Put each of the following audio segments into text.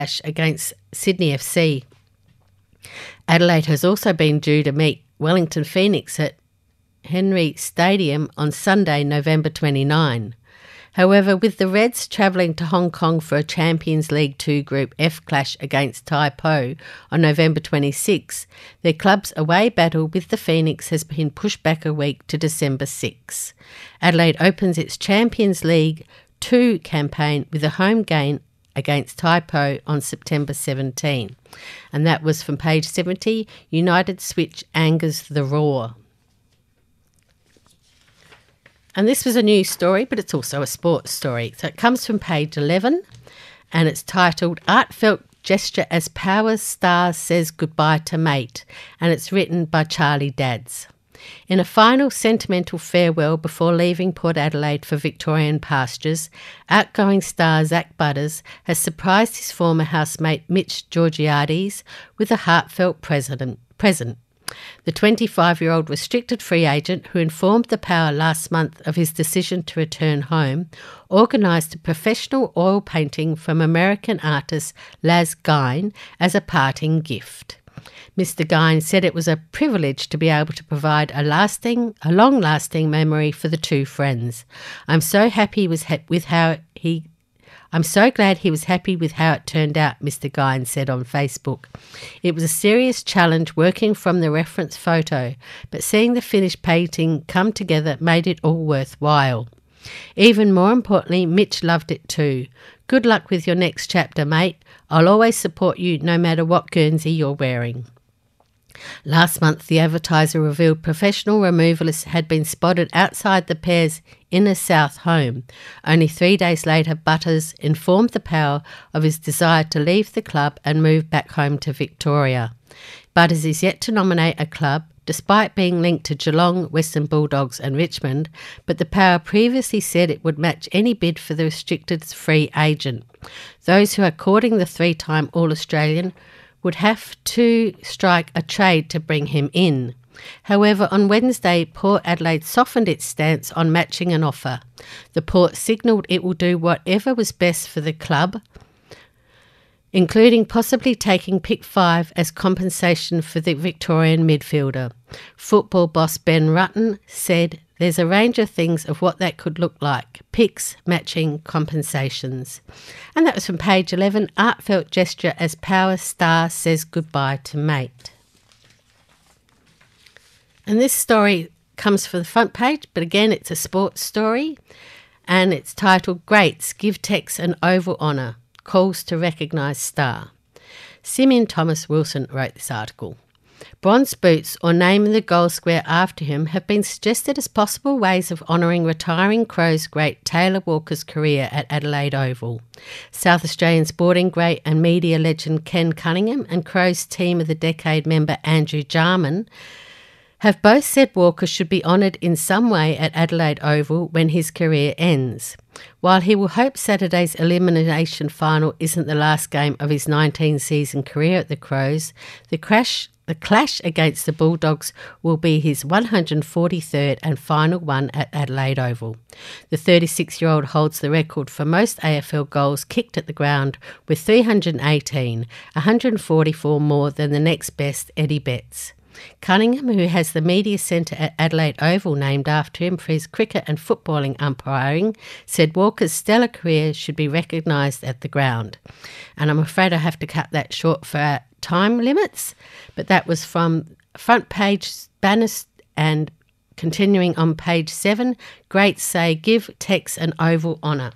clash against Sydney FC. Adelaide has also been due to meet Wellington Phoenix at Henry Stadium on Sunday, November 29. However, with the Reds travelling to Hong Kong for a Champions League 2 Group F clash against Tai Po on November 26, their club's away battle with the Phoenix has been pushed back a week to December 6. Adelaide opens its Champions League 2 campaign with a home game against Tai Po on September 17. And that was from page 70, United Switch angers the Roar. And this was a news story, but it's also a sports story. So it comes from page 11, and it's titled Heartfelt Gesture as Power Star Says Goodbye to Mate, and it's written by Charlie Dadds. In a final sentimental farewell before leaving Port Adelaide for Victorian pastures, outgoing star Zach Butters has surprised his former housemate Mitch Georgiades with a heartfelt present. The 25-year-old restricted free agent, who informed the Power last month of his decision to return home, organised a professional oil painting from American artist Laz Gine as a parting gift. Mr. Gine said it was a privilege to be able to provide a long-lasting memory for the two friends. I'm so glad he was happy with how it turned out, Mr. Gine said on Facebook. It was a serious challenge working from the reference photo, but seeing the finished painting come together made it all worthwhile. Even more importantly, Mitch loved it too. Good luck with your next chapter, mate. I'll always support you no matter what Guernsey you're wearing. Last month, the advertiser revealed professional removalists had been spotted outside the pair's inner south home. Only 3 days later, Butters informed the Power of his desire to leave the club and move back home to Victoria. Butters is yet to nominate a club, despite being linked to Geelong, Western Bulldogs and Richmond, but the Power previously said it would match any bid for the restricted free agent. Those who are courting the 3-time All-Australian would have to strike a trade to bring him in. However, on Wednesday, Port Adelaide softened its stance on matching an offer. The Port signalled it will do whatever was best for the club, including possibly taking pick 5 as compensation for the Victorian midfielder. Football boss Ben Rutten said there's a range of things of what that could look like. Picks, matching, compensations. And that was from page 11, Heartfelt Gesture as Power Star Says Goodbye to Mate. And this story comes from the front page, but again it's a sports story, and it's titled Greats Give Tex an Oval Honour, Calls to Recognise Star. Simeon Thomas Wilson wrote this article. Bronze boots, or naming the goal square after him, have been suggested as possible ways of honouring retiring Crows great Taylor Walker's career at Adelaide Oval. South Australian sporting great and media legend Ken Cunningham and Crows Team of the Decade member Andrew Jarman have both said Walker should be honoured in some way at Adelaide Oval when his career ends. While he will hope Saturday's elimination final isn't the last game of his 19-season career at the Crows, the clash against the Bulldogs will be his 143rd and final one at Adelaide Oval. The 36-year-old holds the record for most AFL goals kicked at the ground with 318, 144 more than the next best, Eddie Betts. Cunningham, who has the media centre at Adelaide Oval named after him for his cricket and footballing umpiring, said Walker's stellar career should be recognised at the ground. And I'm afraid I have to cut that short for our time limits, but that was from front page banners, and continuing on page 7, Greats say give Tex an oval honour.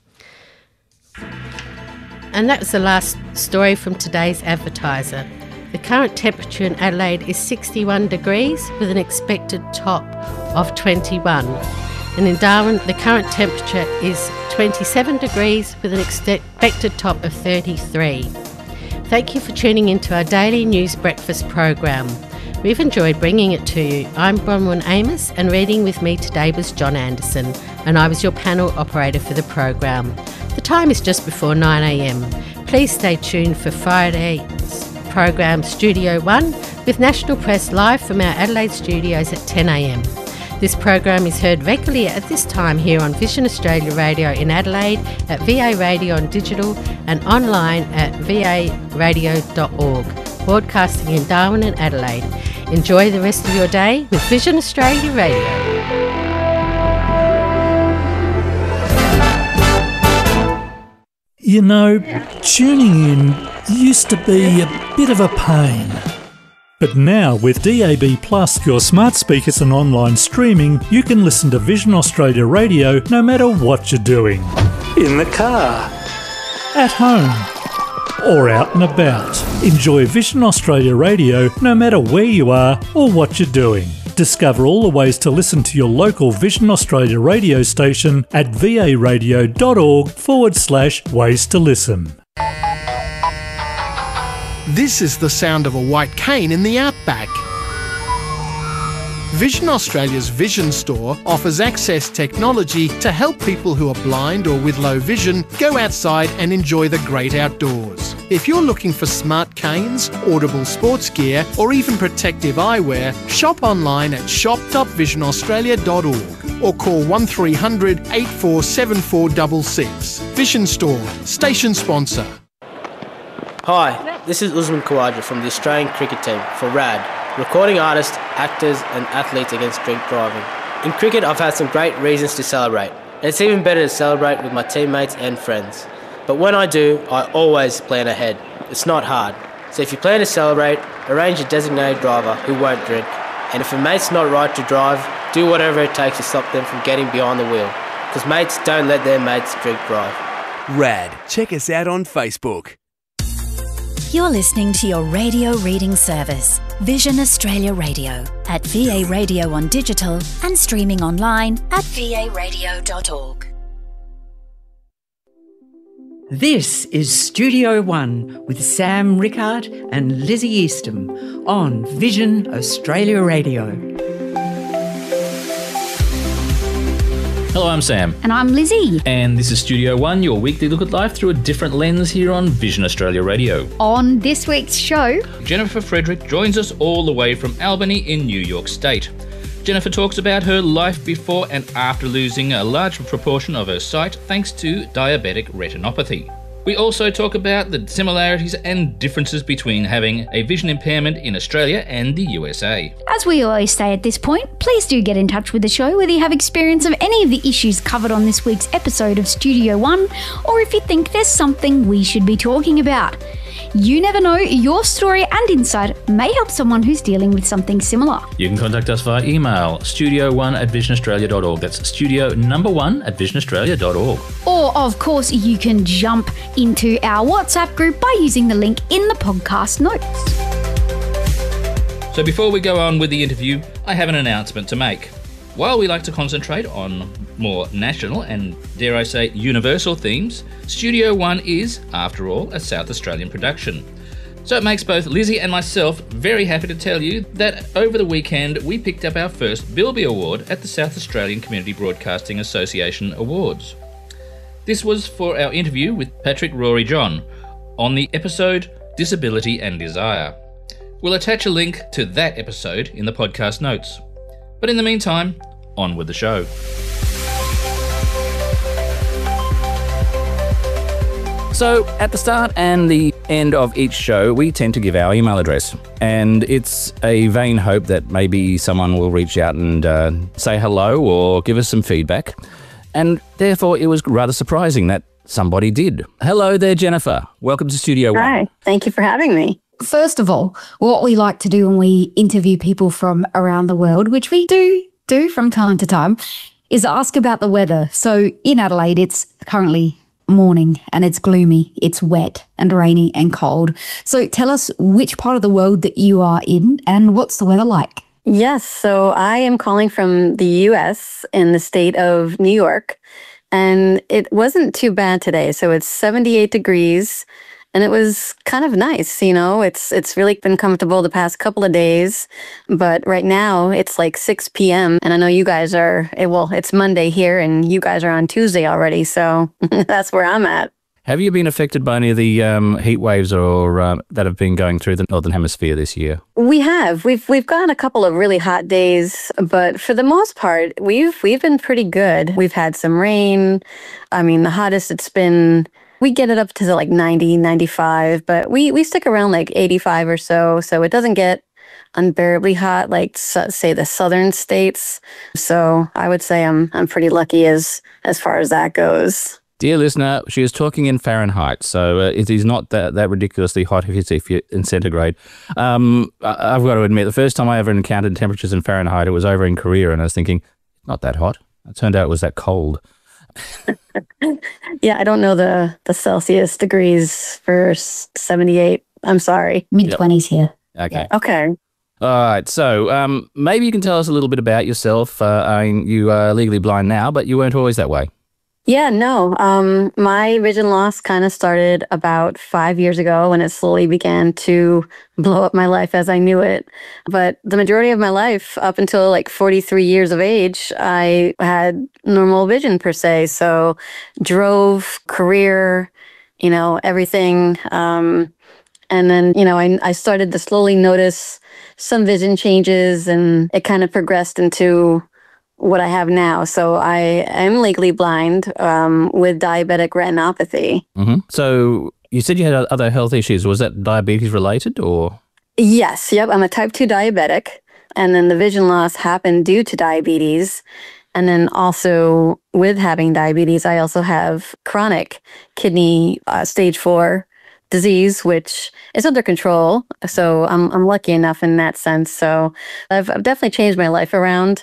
And that was the last story from today's Advertiser. The current temperature in Adelaide is 61 degrees with an expected top of 21. And in Darwin, the current temperature is 27 degrees with an expected top of 33. Thank you for tuning into our daily news breakfast program. We've enjoyed bringing it to you. I'm Bronwyn Amos, and reading with me today was John Anderson, and I was your panel operator for the program. The time is just before 9 a.m. Please stay tuned for Friday's program Studio 1 with National Press live from our Adelaide studios at 10 a.m. This program is heard regularly at this time here on Vision Australia Radio in Adelaide, at VA Radio on digital and online at varadio.org, broadcasting in Darwin and Adelaide. Enjoy the rest of your day with Vision Australia Radio. You know, tuning in used to be a bit of a pain. But now with DAB+, your smart speakers and online streaming, you can listen to Vision Australia Radio no matter what you're doing. In the car, at home, or out and about. Enjoy Vision Australia Radio no matter where you are or what you're doing. Discover all the ways to listen to your local Vision Australia radio station at varadio.org/ways to listen. This is the sound of a white cane in the outback. Vision Australia's Vision Store offers access technology to help people who are blind or with low vision go outside and enjoy the great outdoors. If you're looking for smart canes, audible sports gear, or even protective eyewear, shop online at shop.visionaustralia.org or call 1300 847466. Vision Store, station sponsor. Hi, this is Usman Khawaja from the Australian cricket team for RAD, recording artists, actors and athletes against drink driving. In cricket, I've had some great reasons to celebrate. And it's even better to celebrate with my teammates and friends. But when I do, I always plan ahead. It's not hard. So if you plan to celebrate, arrange a designated driver who won't drink. And if a mate's not right to drive, do whatever it takes to stop them from getting behind the wheel. Because mates don't let their mates drink drive. RAD. Check us out on Facebook. You're listening to your radio reading service, Vision Australia Radio, at VA Radio on digital and streaming online at varadio.org. This is Studio One with Sam Rickard and Lizzie Eastham on Vision Australia Radio. Hello, I'm Sam. And I'm Lizzie. And this is Studio One, your weekly look at life through a different lens here on Vision Australia Radio. On this week's show, Jennifer Frederick joins us all the way from Albany in New York State. Jennifer talks about her life before and after losing a large proportion of her sight thanks to diabetic retinopathy. We also talk about the similarities and differences between having a vision impairment in Australia and the USA. As we always say at this point, please do get in touch with the show whether you have experience of any of the issues covered on this week's episode of Studio One, or if you think there's something we should be talking about. You never know, your story and insight may help someone who's dealing with something similar. You can contact us via email, studio1@visionaustralia.org. That's studio1@visionaustralia.org. Or, of course, you can jump into our WhatsApp group by using the link in the podcast notes. So before we go on with the interview, I have an announcement to make. While we like to concentrate on more national and, dare I say, universal themes, Studio One is, after all, a South Australian production. So it makes both Lizzie and myself very happy to tell you that over the weekend we picked up our first Bilby Award at the South Australian Community Broadcasting Association Awards. This was for our interview with Patrick Rory John on the episode Disability and Desire. We'll attach a link to that episode in the podcast notes. But in the meantime, on with the show. So, at the start and the end of each show, we tend to give our email address. And it's a vain hope that maybe someone will reach out and say hello or give us some feedback. And therefore, it was rather surprising that somebody did. Hello there, Jennifer. Welcome to Studio One. Hi, thank you for having me. First of all, what we like to do when we interview people from around the world, which we do from time to time, is ask about the weather. So in Adelaide, it's currently morning and it's gloomy, it's wet and rainy and cold. So tell us which part of the world that you are in and what's the weather like? Yes, so I am calling from the U.S. in the state of New York, and it wasn't too bad today. So it's 78 degrees. And it was kind of nice, you know, it's really been comfortable the past couple of days, but right now it's like 6 p.m. and I know you guys are, well, it's Monday here and you guys are on Tuesday already, so that's where I'm at. Have you been affected by any of the heat waves or that have been going through the Northern Hemisphere this year? We have. We've gotten a couple of really hot days, but for the most part, we've been pretty good. We've had some rain. I mean, the hottest it's been, we get it up to like 90, 95, but we stick around like 85 or so. So it doesn't get unbearably hot like say the southern states. So I would say I'm pretty lucky as far as that goes. Dear listener, she is talking in Fahrenheit, so it is not that ridiculously hot if you're in centigrade. I've got to admit, the first time I ever encountered temperatures in Fahrenheit, it was over in Korea, and I was thinking, not that hot. It turned out it was that cold. Yeah, I don't know the Celsius degrees for 78. I'm sorry. Mid-20s here. Okay. Okay. All right, so maybe you can tell us a little bit about yourself. I mean, you are legally blind now, but you weren't always that way. Yeah, no. My vision loss kind of started about 5 years ago when it slowly began to blow up my life as I knew it. But the majority of my life, up until like 43 years of age, I had normal vision per se. So drove, career, everything. And then, I started to slowly notice some vision changes, and it kind of progressed into what I have now. So I am legally blind with diabetic retinopathy. Mm-hmm. So you said you had other health issues. Was that diabetes related or? Yes. Yep. I'm a type 2 diabetic. And then the vision loss happened due to diabetes. And then also with having diabetes, I also have chronic kidney stage 4 disease, which is under control. So I'm lucky enough in that sense. So I've definitely changed my life around.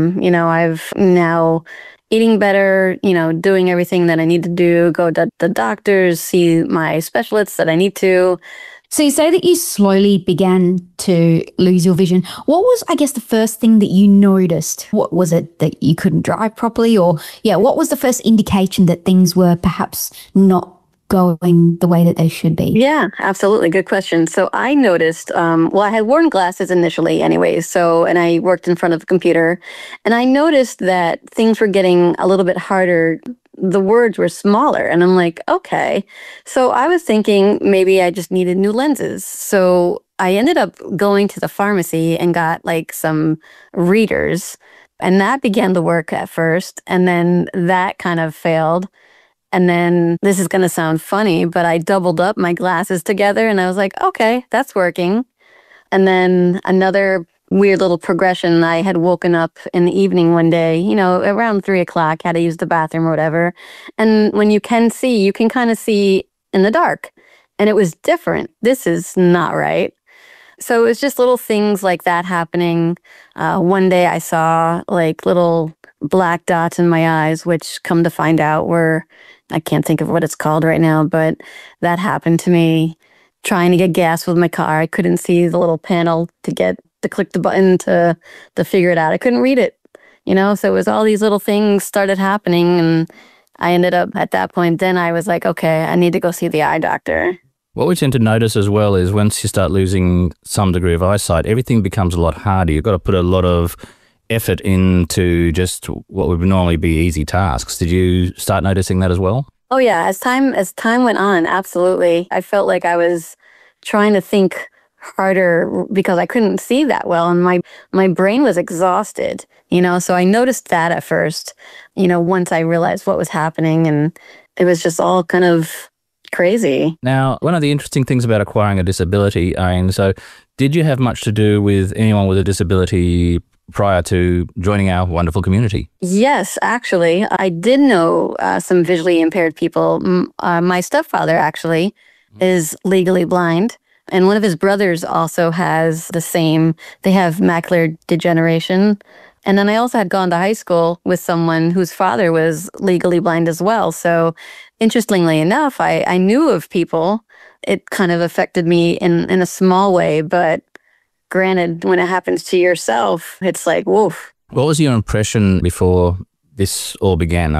I've now eating better, doing everything that I need to do, go to the doctors, see my specialists that I need to. So you say that you slowly began to lose your vision. What was, I guess, the first thing that you noticed? What was it that you couldn't drive properly? Or, what was the first indication that things were perhaps not going the way that they should be? Yeah, absolutely. Good question. So I noticed, I had worn glasses initially anyways, and I worked in front of a computer, and I noticed that things were getting a little bit harder. The words were smaller, and I'm like, okay. So I was thinking maybe I just needed new lenses. So I ended up going to the pharmacy and got like some readers, and that began to work at first, and then that kind of failed. And then, this is going to sound funny, but I doubled up my glasses together and I was like, okay, that's working. And then another weird little progression, I had woken up in the evening one day, around 3 o'clock, had to use the bathroom or whatever. And when you can kind of see in the dark. And it was different. This is not right. So it was just little things like that happening. One day I saw like little black dots in my eyes, which come to find out were, I can't think of what it's called right now, but that happened to me trying to get gas with my car. I couldn't see the little panel to click the button to figure it out. I couldn't read it, so it was all these little things started happening. And I ended up at that point, then I was like, okay, I need to go see the eye doctor. What we tend to notice as well is once you start losing some degree of eyesight, everything becomes a lot harder. You've got to put a lot of effort into just what would normally be easy tasks. Did you start noticing that as well? Oh yeah, as time went on, absolutely. I felt like I was trying to think harder because I couldn't see that well, and my brain was exhausted, so I noticed that at first, once I realized what was happening, and it was just all kind of crazy. Now, one of the interesting things about acquiring a disability, so did you have much to do with anyone with a disability prior to joining our wonderful community? Yes, actually. I did know some visually impaired people. My stepfather actually is legally blind, and one of his brothers also has the same. They have macular degeneration. And then I also had gone to high school with someone whose father was legally blind as well. So interestingly enough, I knew of people. It kind of affected me in a small way, but granted, when it happens to yourself, it's like, woof. What was your impression before this all began?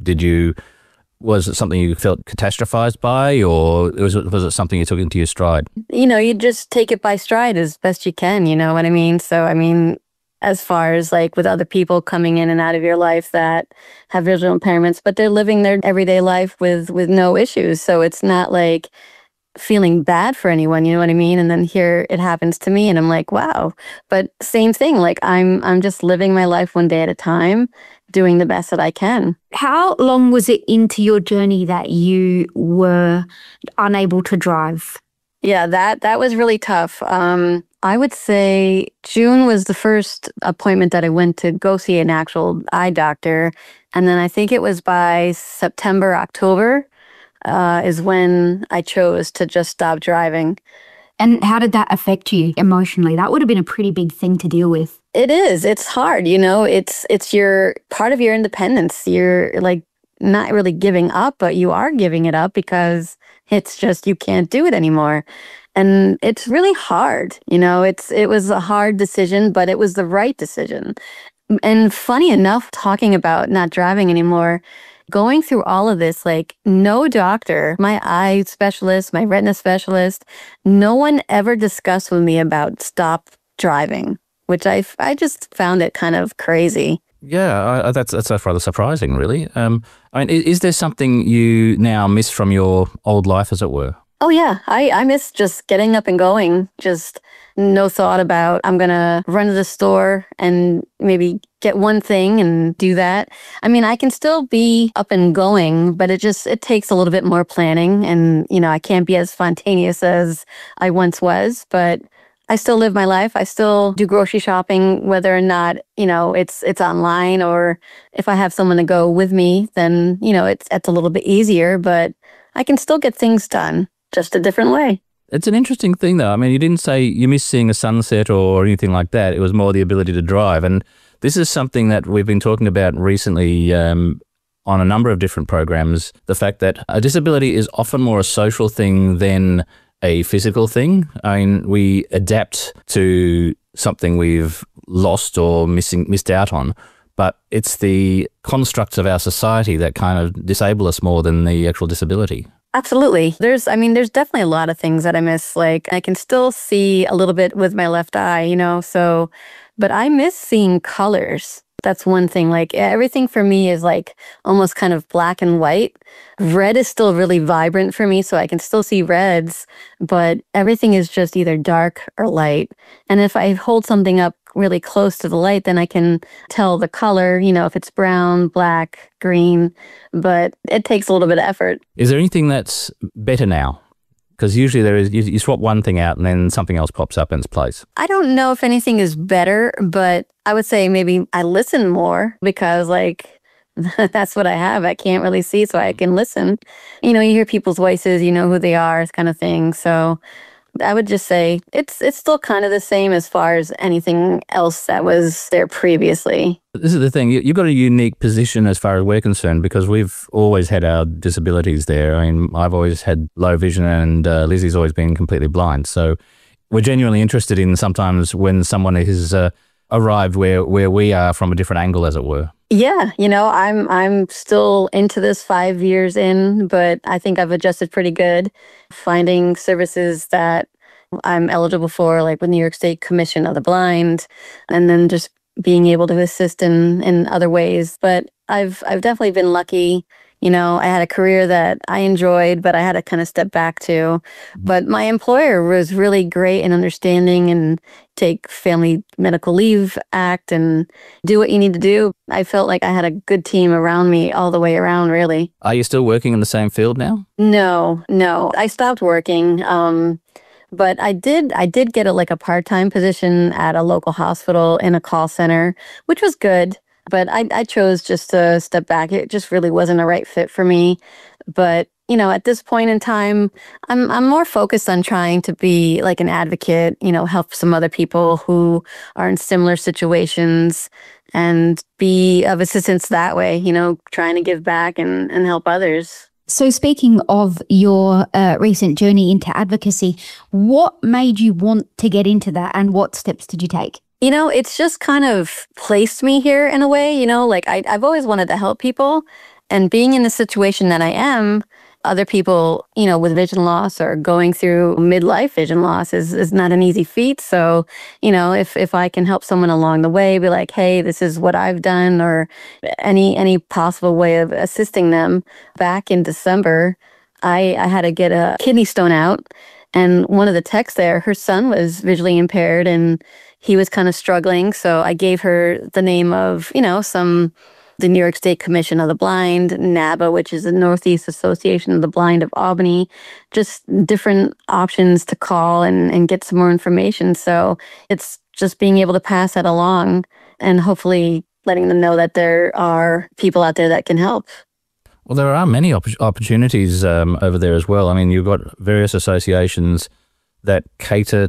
Was it something you felt catastrophized by, or was it something you took into your stride? You just take it by stride as best you can, you know what I mean? So, as far as like with other people coming in and out of your life that have visual impairments, but they're living their everyday life with no issues. So it's not like feeling bad for anyone, you know what I mean? And then here it happens to me and I'm like, wow. But same thing, like I'm just living my life one day at a time, doing the best that I can. How long was it into your journey that you were unable to drive? Yeah, that was really tough. I would say June was the first appointment that I went to go see an actual eye doctor. And then I think it was by September, October, is when I chose to just stop driving. And how did that affect you emotionally? That would have been a pretty big thing to deal with. It is. It's hard, you know. It's your part of your independence. You're like not really giving up, but you are giving it up because it's just you can't do it anymore. And it's really hard, you know. It was a hard decision, but it was the right decision. And funny enough, talking about not driving anymore, going through all of this, like no doctor, my eye specialist, my retina specialist, no one ever discussed with me about stop driving, which I just found it kind of crazy. Yeah, that's rather surprising, really. I mean, is there something you now miss from your old life, as it were? Oh, yeah. I miss just getting up and going. Just no thought about I'm going to run to the store and maybe get one thing and do that. I mean, I can still be up and going, but it takes a little bit more planning. And, you know, I can't be as spontaneous as I once was, but I still live my life. I still do grocery shopping, whether or not, you know, it's online or if I have someone to go with me, then, you know, it's a little bit easier, but I can still get things done. Just a different way. It's an interesting thing, though. I mean, you didn't say you miss seeing a sunset or anything like that. It was more the ability to drive. And this is something that we've been talking about recently on a number of different programs, the fact that a disability is often more a social thing than a physical thing. I mean, we adapt to something we've lost or missed out on, but it's the constructs of our society that kind of disable us more than the actual disability. Absolutely. There's definitely a lot of things that I miss. Like I can still see a little bit with my left eye, you know, so, but I miss seeing colors. That's one thing. Like everything for me is like almost kind of black and white. Red is still really vibrant for me, so I can still see reds, but everything is just either dark or light. And if I hold something up really close to the light, then I can tell the color, you know, if it's brown, black, green, but it takes a little bit of effort. Is there anything that's better now? Because usually there is, you swap one thing out and then something else pops up in its place. I don't know if anything is better, but I would say maybe I listen more because like that's what I have. I can't really see, so I can listen. You know, you hear people's voices, you know who they are, kind of thing. So I would just say it's still kind of the same as far as anything else that was there previously. This is the thing. You've got a unique position as far as we're concerned because we've always had our disabilities there. I mean, I've always had low vision and Lizzie's always been completely blind. So we're genuinely interested in sometimes when someone has arrived where we are from a different angle, as it were. Yeah, you know, I'm still into this 5 years in, but I think I've adjusted pretty good. Finding services that I'm eligible for, like with New York State Commission of the Blind, and then just being able to assist in other ways. But I've definitely been lucky. You know, I had a career that I enjoyed, but I had to kind of step back to. But my employer was really great and understanding and take Family Medical Leave Act and do what you need to do. I felt like I had a good team around me all the way around, really. Are you still working in the same field now? No. I stopped working. But I did get a part-time position at a local hospital in a call center, which was good. But I chose just to step back. It just really wasn't a right fit for me. But, you know, at this point in time, I'm more focused on trying to be like an advocate, you know, help some other people who are in similar situations and be of assistance that way, you know, trying to give back and help others. So speaking of your recent journey into advocacy, what made you want to get into that and what steps did you take? You know, it's just kind of placed me here in a way, you know, like I've always wanted to help people, and being in the situation that I am other people, with vision loss or going through midlife vision loss is not an easy feat. So, if I can help someone along the way, be like, hey, this is what I've done, or any possible way of assisting them. Back in December, I had to get a kidney stone out. And one of the techs there, her son was visually impaired and he was kind of struggling. So I gave her the name of, the New York State Commission of the Blind, NABA, which is the Northeast Association of the Blind of Albany, just different options to call and get some more information. So it's just being able to pass that along and hopefully letting them know that there are people out there that can help. Well, there are many opportunities over there as well. I mean, you've got various associations that cater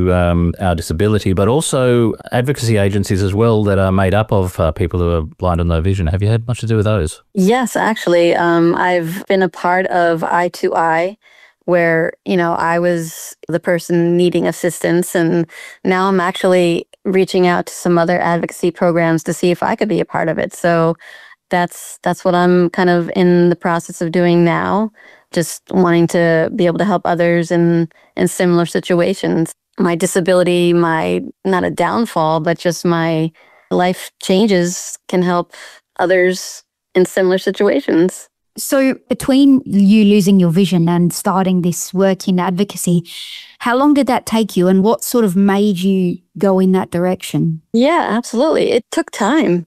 to our disability, but also advocacy agencies as well that are made up of people who are blind and low vision. Have you had much to do with those? Yes, actually. I've been a part of Eye2Eye, where, I was the person needing assistance, and now I'm actually reaching out to some other advocacy programs to see if I could be a part of it. So that's what I'm kind of in the process of doing now, just wanting to be able to help others in similar situations. My disability, not a downfall, but just my life changes can help others in similar situations. So between you losing your vision and starting this work in advocacy, how long did that take you and what sort of made you go in that direction? Yeah, absolutely. It took time,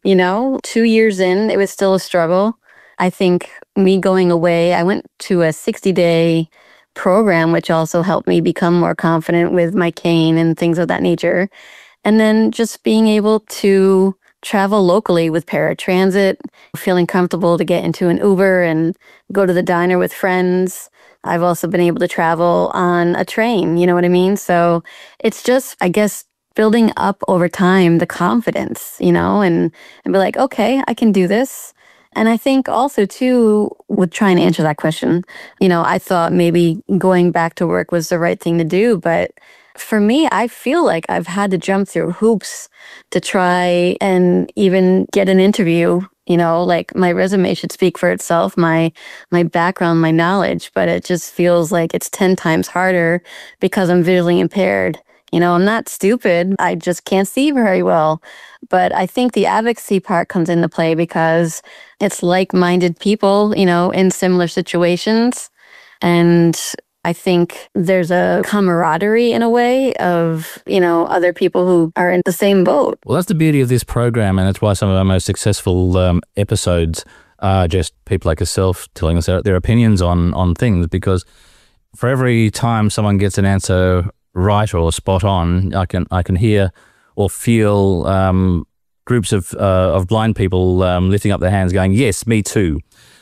2 years in, it was still a struggle. I think me going away, I went to a 60-day program, which also helped me become more confident with my cane and things of that nature. And then just being able to travel locally with paratransit, feeling comfortable to get into an Uber and go to the diner with friends. I've also been able to travel on a train, you know what I mean? So it's just, I guess, building up over time the confidence, and be like, okay, I can do this. And I think also, too, with trying to answer that question, I thought maybe going back to work was the right thing to do. But for me, I feel like I've had to jump through hoops to try and even get an interview. Like my resume should speak for itself, my background, my knowledge, but it just feels like it's 10 times harder because I'm visually impaired. I'm not stupid. I just can't see very well. But I think the advocacy part comes into play because it's like-minded people, in similar situations. And I think there's a camaraderie in a way of, other people who are in the same boat. Well, that's the beauty of this program, and that's why some of our most successful episodes are just people like yourself telling us their opinions on things, because for every time someone gets an answer right or spot on, I can hear or feel groups of blind people lifting up their hands going, yes, me too.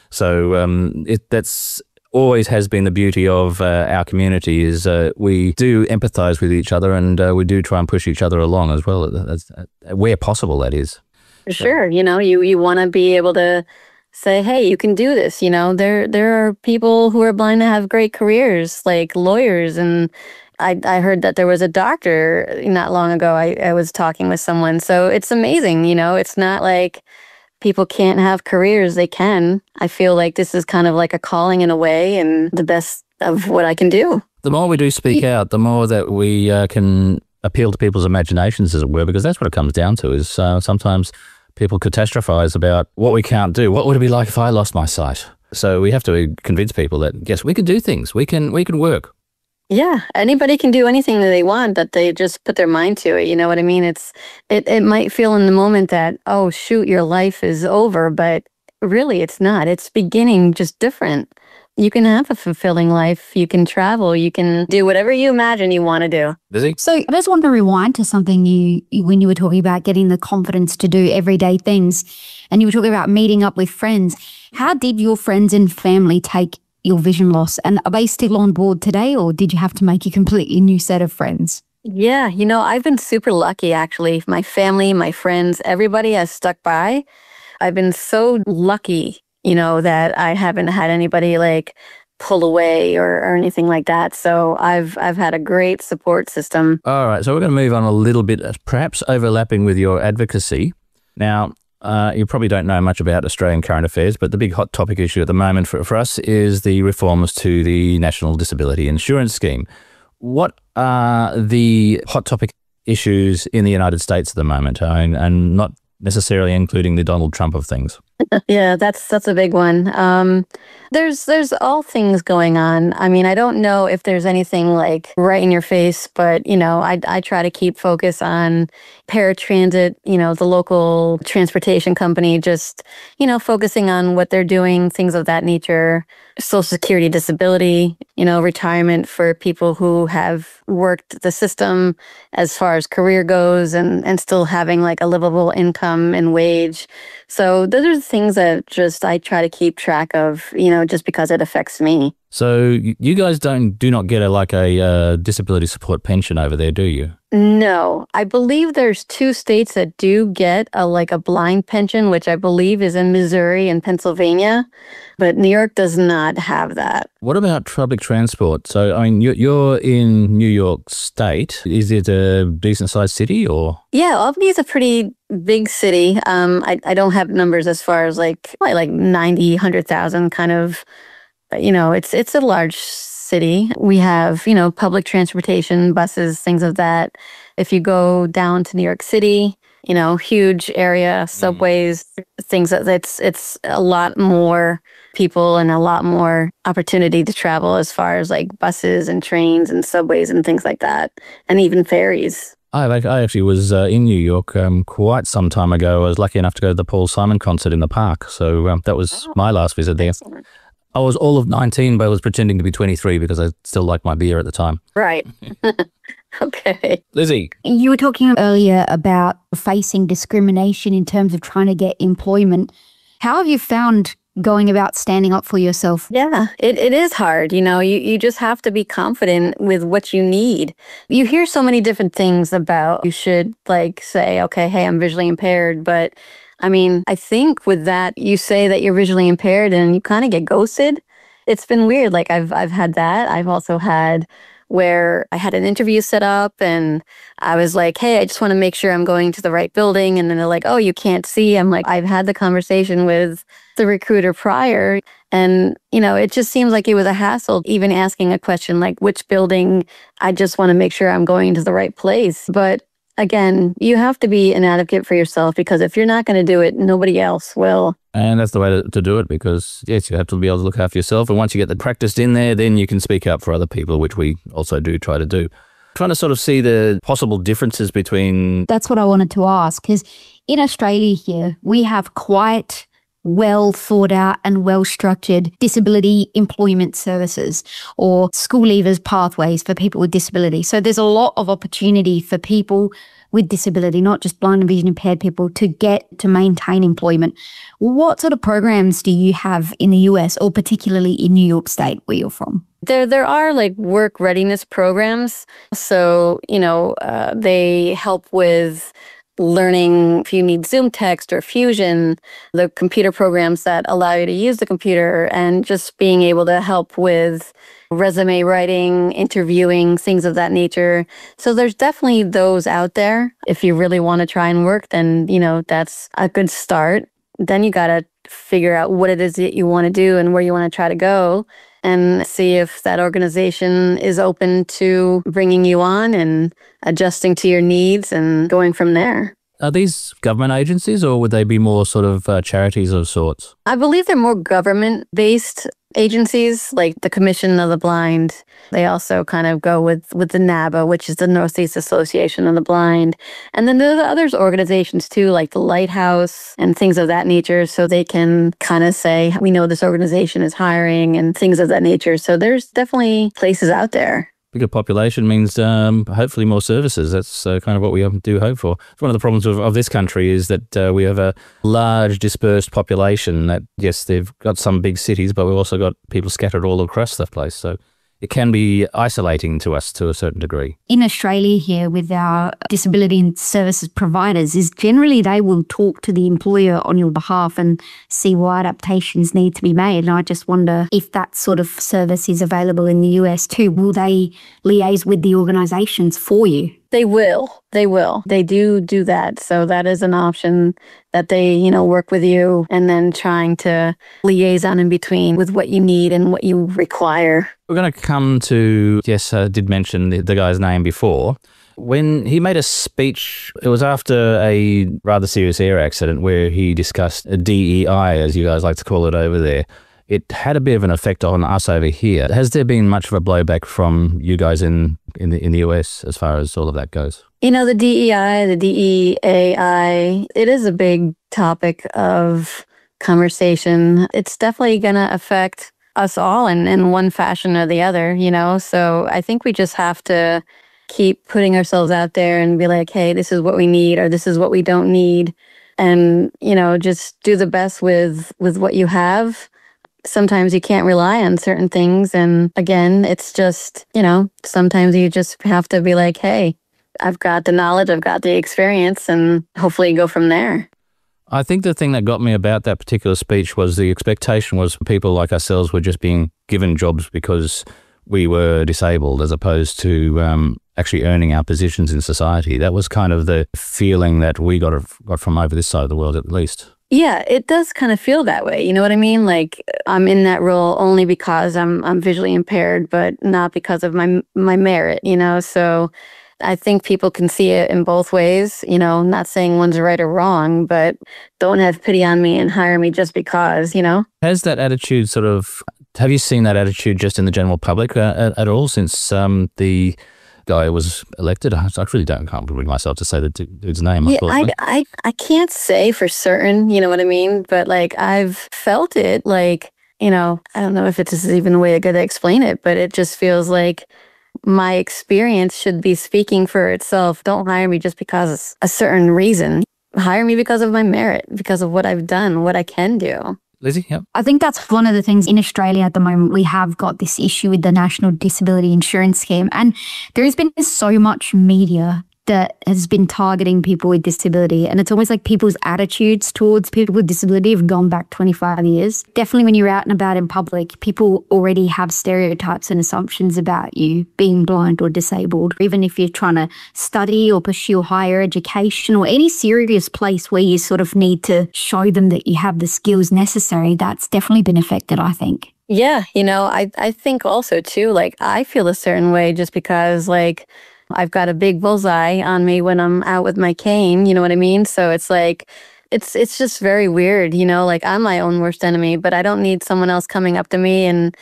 So that's always has been the beauty of our community is we do empathize with each other, and we do try and push each other along as well, where possible, that is. For sure. You want to be able to say, hey, you can do this. There are people who are blind that have great careers, like lawyers. And I heard that there was a doctor not long ago. I was talking with someone. So it's amazing. It's not like people can't have careers. They can. I feel like this is kind of like a calling in a way, and the best of what I can do. The more we do speak out, the more that we can appeal to people's imaginations, as it were, because that's what it comes down to, is sometimes people catastrophize about what we can't do. What would it be like if I lost my sight? So we have to convince people that, yes, we can do things. We can work. Yeah, anybody can do anything that they want, that they just put their mind to it. You know what I mean? It might feel in the moment that, oh, shoot, your life is over, but really it's not. It's beginning just different. You can have a fulfilling life. You can travel. You can do whatever you imagine you want to do. Busy? So I just want to rewind to something when you were talking about getting the confidence to do everyday things, and you were talking about meeting up with friends. How did your friends and family take your vision loss, and are they still on board today, or did you have to make a completely new set of friends? Yeah, I've been super lucky, actually. My family, my friends, everybody has stuck by. I've been so lucky, that I haven't had anybody like pull away or anything like that. So I've had a great support system. All right, so we're going to move on a little bit, perhaps overlapping with your advocacy. Now, You probably don't know much about Australian current affairs, but the big hot topic issue at the moment for us is the reforms to the National Disability Insurance Scheme. What are the hot topic issues in the United States at the moment, and not necessarily including the Donald Trump of things? Yeah, that's a big one. There's all things going on. I mean, I don't know if there's anything like right in your face, but I try to keep focus on paratransit, the local transportation company, just focusing on what they're doing, things of that nature. Social Security, disability, retirement for people who have worked the system as far as career goes, and still having like a livable income and wage. So those are the things that just I try to keep track of, just because it affects me. So you guys do not get a disability support pension over there, do you? No, I believe there's 2 states that do get a blind pension, which I believe is in Missouri and Pennsylvania, but New York does not have that. What about public transport? So, I mean, you're in New York State. Is it a decent-sized city, or? Yeah, Albany is a pretty big city. I don't have numbers as far as like 90, 100,000 kind of, but it's a large city. We have, public transportation, buses, things of that. If you go down to New York City, huge area, subways, things that it's a lot more people and a lot more opportunity to travel as far as like buses and trains and subways and things like that, and even ferries. I actually was in New York quite some time ago. I was lucky enough to go to the Paul Simon concert in the park. So that was my last visit there. Excellent. I was all of 19, but I was pretending to be 23 because I still liked my beer at the time. Right. Okay. Lizzie. You were talking earlier about facing discrimination in terms of trying to get employment. How have you found going about standing up for yourself? Yeah, it is hard. You just have to be confident with what you need. You hear so many different things about you should say, okay, hey, I'm visually impaired. But I mean, I think with that, you say that you're visually impaired and you kind of get ghosted. It's been weird. Like I've had that. I've also had where I had an interview set up and I was like, hey, I just want to make sure I'm going to the right building. And then they're like, oh, you can't see. I'm like, I've had the conversation with the recruiter prior. And, it just seems like it was a hassle, even asking a question like which building. I just want to make sure I'm going to the right place. But again, you have to be an advocate for yourself, because if you're not going to do it, nobody else will. And that's the way to do it, because, yes, you have to be able to look after yourself. And once you get the practice in there, then you can speak up for other people, which we also do try to do. Trying to sort of see the possible differences between... That's what I wanted to ask, because in Australia here, we have quite well thought out and well structured disability employment services or school leavers pathways for people with disability. So there's a lot of opportunity for people with disability, not just blind and vision impaired people, to maintain employment. What sort of programs do you have in the US, or particularly in New York State where you're from? There are work readiness programs. So, they help with learning if you need Zoom text or Fusion, the computer programs that allow you to use the computer, and just being able to help with resume writing, interviewing, things of that nature. So there's definitely those out there. If you really want to try and work, then, that's a good start. Then you got to figure out what it is that you want to do and where you want to try to go, and see if that organization is open to bringing you on and adjusting to your needs and going from there. Are these government agencies, or would they be more sort of charities of sorts? I believe they're more government-based agencies, like the Commission of the Blind. They also kind of go with the NABA, which is the Northeast Association of the Blind. And then there are other organizations too, like the Lighthouse and things of that nature. So they can kind of say, we know this organization is hiring and things of that nature. So there's definitely places out there. Bigger population means hopefully more services. That's kind of what we do hope for. One of the problems of this country is that we have a large dispersed population that, yes, they've got some big cities, but we've also got people scattered all across the place. So it can be isolating to us to a certain degree. In Australia here, with our disability and services providers, is generally they will talk to the employer on your behalf and see what adaptations need to be made. And I just wonder if that sort of service is available in the US too. Will they liaise with the organisations for you? They will. They do that. So that is an option that they, work with you and then trying to liaison in between with what you need and what you require. We're going to come to, yes, I did mention the guy's name before. When he made a speech, it was after a rather serious air accident where he discussed DEI, as you guys like to call it over there. It had a bit of an effect on us over here. Has there been much of a blowback from you guys in the US as far as all of that goes? The DEI, the DEAI, it is a big topic of conversation. It's definitely going to affect us all in one fashion or the other, So I think we just have to keep putting ourselves out there and be like, hey, this is what we need or this is what we don't need. And, just do the best with what you have. Sometimes you can't rely on certain things. And again, it's just, sometimes you just have to be like, hey, I've got the knowledge, I've got the experience, and hopefully go from there. I think the thing that got me about that particular speech was the expectation was people like ourselves were just being given jobs because we were disabled as opposed to actually earning our positions in society. That was kind of the feeling that we got from over this side of the world at least. Yeah, it does kind of feel that way. You know what I mean? Like I'm in that role only because I'm visually impaired, but not because of my merit, So I think people can see it in both ways, not saying one's right or wrong, but don't have pity on me and hire me just because, Has that attitude have you seen that attitude just in the general public at all since the guy was elected? I really can't bring myself to say the dude's name. Yeah, I can't say for certain, you know what I mean? But I've felt it I don't know if it's even a way good to explain it, but it just feels like my experience should be speaking for itself. Don't hire me just because a certain reason. Hire me because of my merit, because of what I've done, what I can do. Lizzie, yep. I think that's one of the things in Australia at the moment. We have got this issue with the National Disability Insurance Scheme, and there has been so much media that has been targeting people with disability, and it's almost like people's attitudes towards people with disability have gone back 25 years. Definitely when you're out and about in public, people already have stereotypes and assumptions about you being blind or disabled. Even if you're trying to study or pursue higher education or any serious place where you sort of need to show them that you have the skills necessary, that's definitely been affected, I think. Yeah, I think also too, I feel a certain way just because I've got a big bullseye on me when I'm out with my cane, you know what I mean? So it's it's just very weird, I'm my own worst enemy, but I don't need someone else coming up to me and,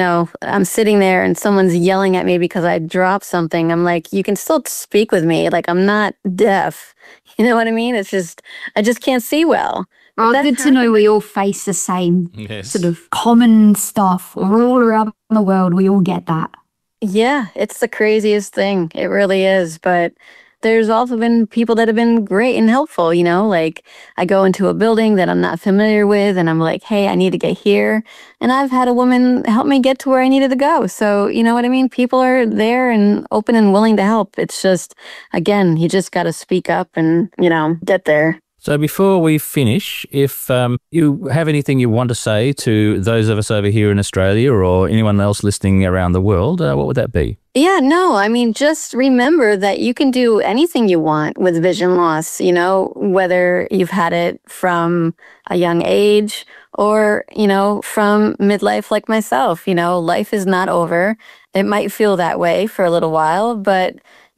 I'm sitting there and someone's yelling at me because I dropped something. I'm like, you can still speak with me. I'm not deaf. You know what I mean? It's just, I just can't see well. Oh, good to know we all face the same sort of common stuff. We're all around the world. We all get that. Yeah, it's the craziest thing. It really is. But there's also been people that have been great and helpful, I go into a building that I'm not familiar with and I'm like, hey, I need to get here. And I've had a woman help me get to where I needed to go. So, you know what I mean? People are there and open and willing to help. It's just, again, you just got to speak up and, get there. So before we finish, if you have anything you want to say to those of us over here in Australia or anyone else listening around the world, what would that be? Yeah, no, just remember that you can do anything you want with vision loss, whether you've had it from a young age or, from midlife like myself. Life is not over. It might feel that way for a little while, but,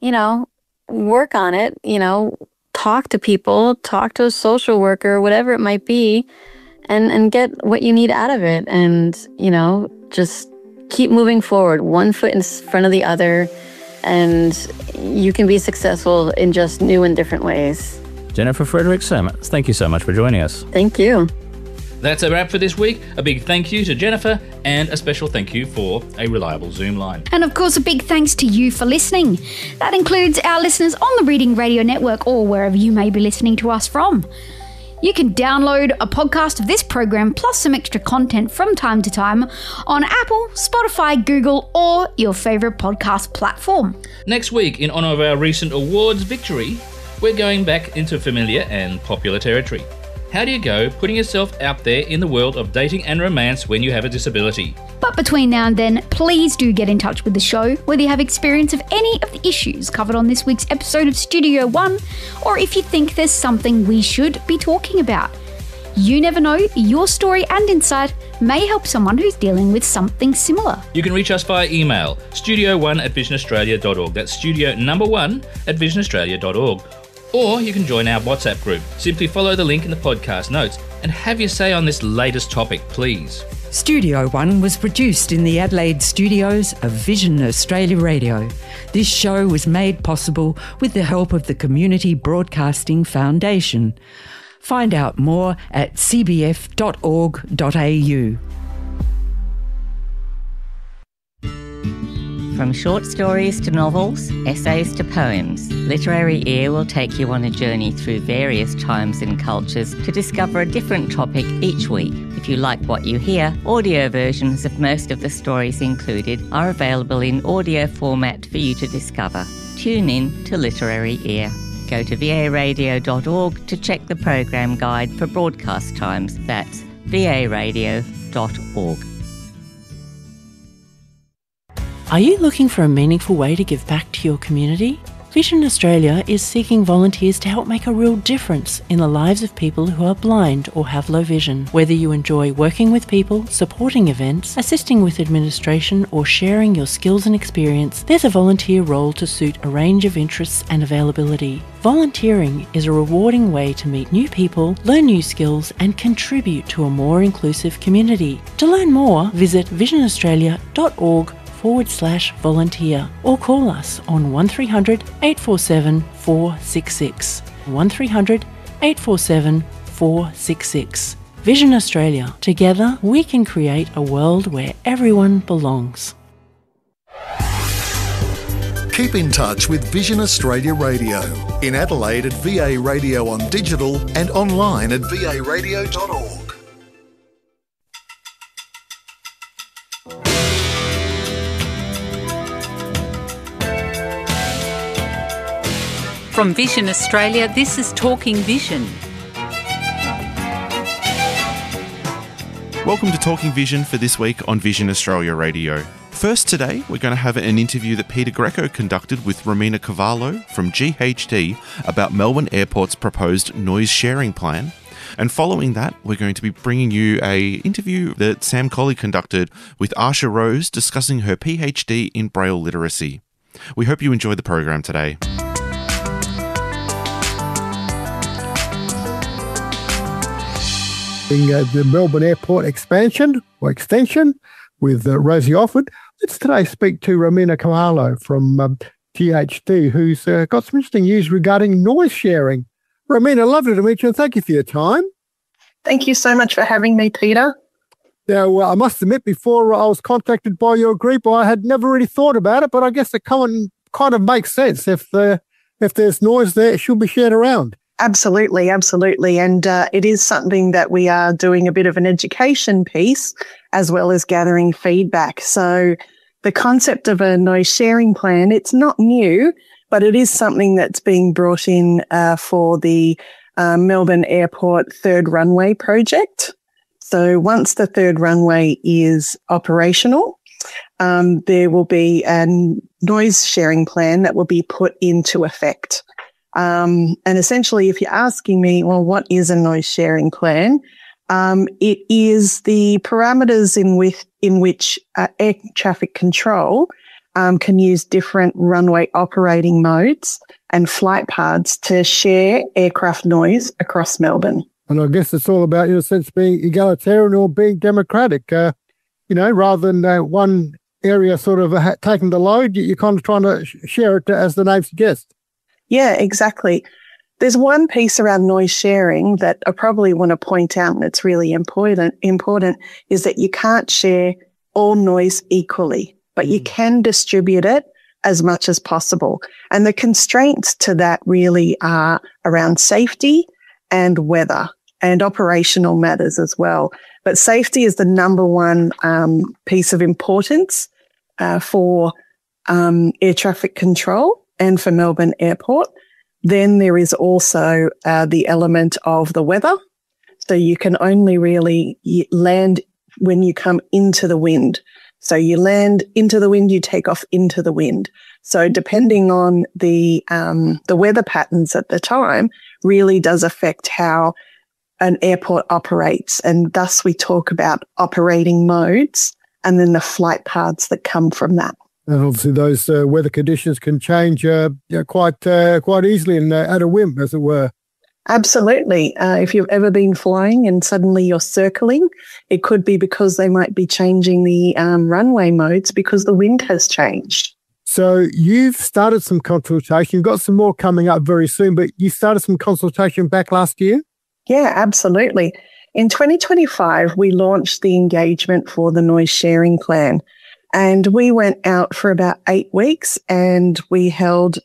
work on it, talk to people, talk to a social worker, whatever it might be, and get what you need out of it. And, just keep moving forward, one foot in front of the other, and you can be successful in just new and different ways. Jennifer Fredericks, thank you so much for joining us. Thank you. That's a wrap for this week. A big thank you to Jennifer and a special thank you for a reliable Zoom line. And of course, a big thanks to you for listening. That includes our listeners on the Reading Radio Network or wherever you may be listening to us from. You can download a podcast of this program plus some extra content from time to time on Apple, Spotify, Google, or your favourite podcast platform. Next week, in honour of our recent awards victory, we're going back into familiar and popular territory. How do you go putting yourself out there in the world of dating and romance when you have a disability? But between now and then, please do get in touch with the show, whether you have experience of any of the issues covered on this week's episode of Studio One, or if you think there's something we should be talking about. You never know, your story and insight may help someone who's dealing with something similar. You can reach us via email, studio1@visionaustralia.org. That's studio number 1@visionaustralia.org. Or you can join our WhatsApp group. Simply follow the link in the podcast notes and have your say on this latest topic, please. Studio One was produced in the Adelaide studios of Vision Australia Radio. This show was made possible with the help of the Community Broadcasting Foundation. Find out more at cbf.org.au. From short stories to novels, essays to poems, Literary Ear will take you on a journey through various times and cultures to discover a different topic each week. If you like what you hear, audio versions of most of the stories included are available in audio format for you to discover. Tune in to Literary Ear. Go to varadio.org to check the program guide for broadcast times. That's varadio.org. Are you looking for a meaningful way to give back to your community? Vision Australia is seeking volunteers to help make a real difference in the lives of people who are blind or have low vision. Whether you enjoy working with people, supporting events, assisting with administration, or sharing your skills and experience, there's a volunteer role to suit a range of interests and availability. Volunteering is a rewarding way to meet new people, learn new skills, and contribute to a more inclusive community. To learn more, visit visionaustralia.org/volunteer or call us on 1300 847 466. 1300 847 466. Vision Australia. Together we can create a world where everyone belongs. Keep in touch with Vision Australia Radio. In Adelaide at VA Radio on digital and online at varadio.org. From Vision Australia, this is Talking Vision. Welcome to Talking Vision for this week on Vision Australia Radio. First today, we're going to have an interview that Peter Greco conducted with Romina Cavallo from GHD about Melbourne Airport's proposed noise sharing plan. And following that, we're going to be bringing you an interview that Sam Colley conducted with Asha Rose discussing her PhD in Braille literacy. We hope you enjoy the program today. The Melbourne Airport expansion or extension with Rosie Offord. Let's today speak to Romina Cavallo from GHD, who's got some interesting news regarding noise sharing. Romina, lovely to meet you and thank you for your time. Thank you so much for having me, Peter. Now, I must admit, before I was contacted by your group, I had never really thought about it, but I guess it kind of makes sense. If there's noise there, it should be shared around. Absolutely, absolutely. And it is something that we are doing a bit of an education piece as well as gathering feedback. So the concept of a noise sharing plan, it's not new, but it is something that's being brought in for the Melbourne Airport third runway project. So once the third runway is operational, there will be a noise sharing plan that will be put into effect. And essentially, if you're asking me, well, what is a noise sharing plan? It is the parameters in which air traffic control can use different runway operating modes and flight paths to share aircraft noise across Melbourne. And I guess it's all about, in a sense, being egalitarian or being democratic. Rather than one area sort of taking the load, you're kind of trying to share it as the name suggests. Yeah, exactly. There's one piece around noise sharing that I probably want to point out, and it's really important is that you can't share all noise equally, but you can distribute it as much as possible. And the constraints to that really are around safety and weather and operational matters as well. But safety is the number one piece of importance for air traffic control and for Melbourne Airport. Then there is also the element of the weather. So you can only really land when you come into the wind. So you land into the wind, you take off into the wind. So depending on the weather patterns at the time really does affect how an airport operates. And thus we talk about operating modes and then the flight paths that come from that. And obviously those weather conditions can change quite easily and at a whim, as it were. Absolutely. If you've ever been flying and suddenly you're circling, it could be because they might be changing the runway modes because the wind has changed. So you've started some consultation. You've got some more coming up very soon, but you started some consultation back last year? Yeah, absolutely. In 2025, we launched the engagement for the noise sharing plan. And we went out for about 8 weeks and we held